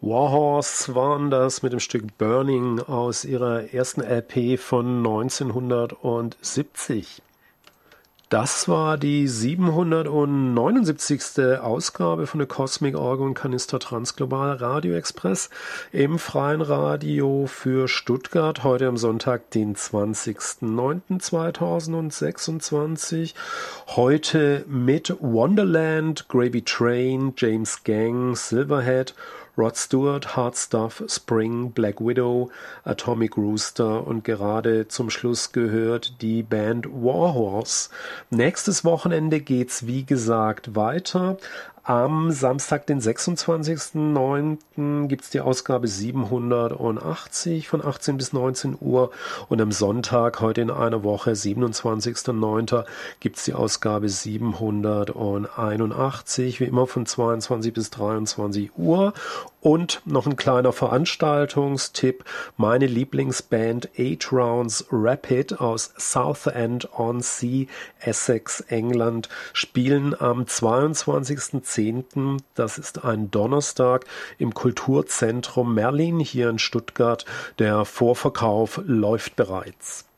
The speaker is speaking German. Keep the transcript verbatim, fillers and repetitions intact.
Warhorse waren das mit dem Stück Burning aus ihrer ersten L P von neunzehnhundertsiebzig. Das war die siebenhundertneunundsiebzigste Ausgabe von der Cosmic Orgon Kanister Transglobal Radio Express im freien Radio für Stuttgart. Heute am Sonntag, den zwanzigsten neunten zweitausendsechsundzwanzig. Heute mit Wonderland, Gravy Train, James Gang, Silverhead, Rod Stewart, Hard Stuff, Spring, Black Widow, Atomic Rooster und gerade zum Schluss gehört die Band Warhorse. Nächstes Wochenende geht's wie gesagt weiter. Am Samstag, den sechsundzwanzigsten neunten gibt's die Ausgabe siebenhundertachtzig von achtzehn bis neunzehn Uhr und am Sonntag, heute in einer Woche, siebenundzwanzigsten neunten gibt's die Ausgabe siebenhunderteinundachtzig, wie immer von zweiundzwanzig bis dreiundzwanzig Uhr. Und noch ein kleiner Veranstaltungstipp: meine Lieblingsband Eight Rounds Rapid aus Southend-on-Sea, Essex, England, spielen am zweiundzwanzigsten zehnten, das ist ein Donnerstag, im Kulturzentrum Merlin hier in Stuttgart. Der Vorverkauf läuft bereits.